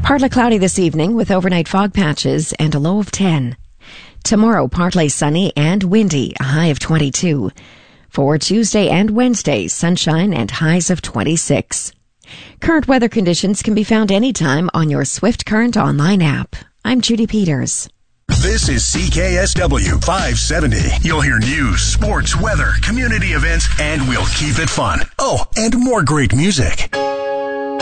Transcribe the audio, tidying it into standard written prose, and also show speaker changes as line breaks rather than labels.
Partly cloudy this evening with overnight fog patches and a low of 10. Tomorrow, partly sunny and windy, a high of 22. For Tuesday and Wednesday, sunshine and highs of 26. Current weather conditions can be found anytime on your Swift Current online app. I'm Judy Peters.
This is CKSW 570. You'll hear news, sports, weather, community events, and we'll keep it fun. Oh, and more great music.